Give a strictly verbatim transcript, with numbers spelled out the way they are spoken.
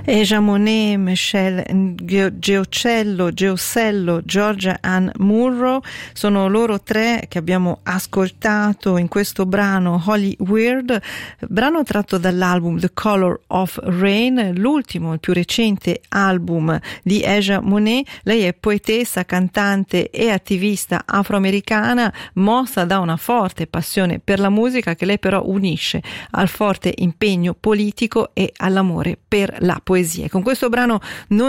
Eja Monet, Michelle Geocello, Geocello, Georgia Ann Murrow sono loro tre che abbiamo ascoltato in questo brano Holy Weird, brano tratto dall'album The Color of Rain, l'ultimo, il più recente album di Eja Monet. Lei è poetessa, cantante e attivista afroamericana, mossa da una forte passione per la musica che lei però unisce al forte impegno politico e all'amore per la poesia. Con questo brano noi